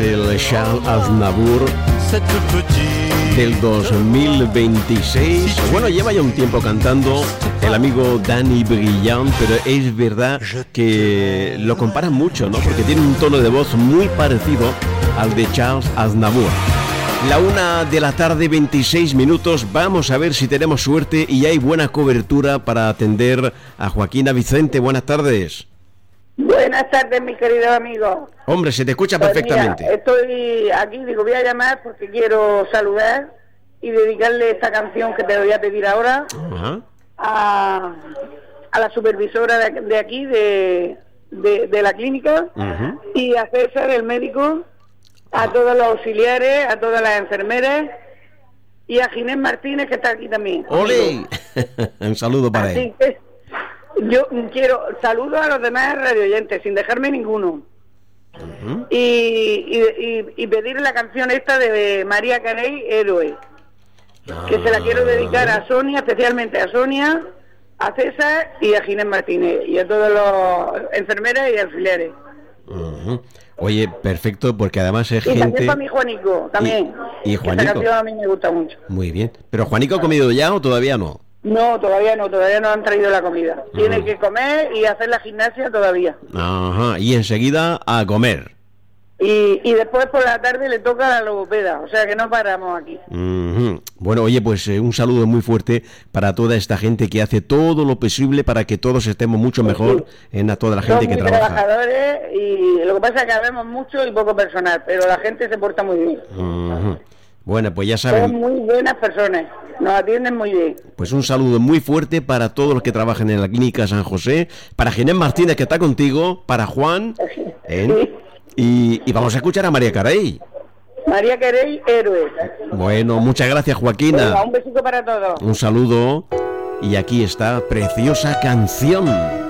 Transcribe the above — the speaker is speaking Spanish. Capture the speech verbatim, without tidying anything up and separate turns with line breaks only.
el Charles Aznavour del dos mil veintiséis. Bueno, lleva ya un tiempo cantando el amigo Danny Brillant, pero es verdad que lo comparan mucho, ¿no? Porque tiene un tono de voz muy parecido al de Charles Aznavour. La una de la tarde, veintiséis minutos. Vamos a ver si tenemos suerte y hay buena cobertura para atender a Joaquina Vicente. Buenas tardes.
Buenas tardes, mi querido amigo.
Hombre, se te escucha
Pues
perfectamente.
Mira, estoy aquí, digo, voy a llamar porque quiero saludar y dedicarle esta canción que te voy a pedir ahora. Ajá. a, a la supervisora de, de aquí, de, de, de la clínica, uh-huh. y a César, el médico, a todos los auxiliares, a todas las enfermeras y a Ginés Martínez, que está aquí también.
¡Ole! Un saludo para
Así
él.
Que yo quiero saludo a los demás radioyentes, sin dejarme ninguno. Uh-huh. y, y, y, y pedir la canción esta de María Carey, Héroe, ah. que se la quiero dedicar a Sonia, especialmente a Sonia, a César y a Ginés Martínez, y a todos los enfermeras y auxiliares.
Uh-huh. Oye, perfecto, porque además es
y
gente...
Y también para mi Juanico, también.
Y, y Juanico.
Esta canción a mí me gusta mucho.
Muy bien. ¿Pero Juanico ha comido ya o todavía no?
No, todavía no, todavía no han traído la comida. Uh-huh. Tiene que comer y hacer la gimnasia todavía.
Ajá, y enseguida a comer.
Y, y después por la tarde le toca la logopeda, o sea que no paramos aquí.
Uh-huh. Bueno, oye, pues eh, un saludo muy fuerte para toda esta gente que hace todo lo posible para que todos estemos mucho mejor, sí, en a toda la gente
Son
que
muy
trabaja.
Trabajadores, y lo que pasa es que habemos mucho y poco personal, pero la gente se porta muy bien.
Uh-huh. Bueno, pues ya saben.
Son muy buenas personas, nos atienden muy bien.
Pues un saludo muy fuerte para todos los que trabajan en la clínica San José, para Ginés Martínez, que está contigo, para Juan, ¿eh? Sí. Y, y vamos a escuchar a María Carey.
María Carey, Héroe.
Bueno, muchas gracias, Joaquina.
Venga, un besito para todos.
Un saludo. Y aquí está, preciosa canción.